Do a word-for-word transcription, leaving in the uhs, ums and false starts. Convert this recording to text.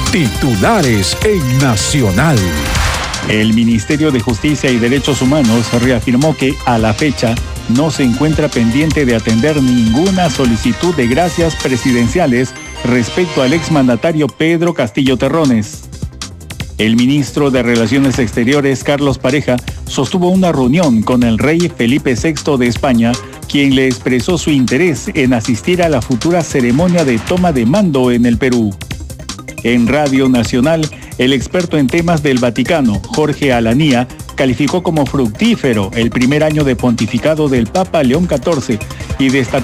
Titulares en Nacional. El Ministerio de Justicia y Derechos Humanos reafirmó que, a la fecha, no se encuentra pendiente de atender ninguna solicitud de gracias presidenciales respecto al exmandatario Pedro Castillo Terrones. El ministro de Relaciones Exteriores, Carlos Pareja, sostuvo una reunión con el rey Felipe sexto de España, quien le expresó su interés en asistir a la futura ceremonia de toma de mando en el Perú. En Radio Nacional, el experto en temas del Vaticano, Jorge Alanía, calificó como fructífero el primer año de pontificado del Papa León catorce y destacó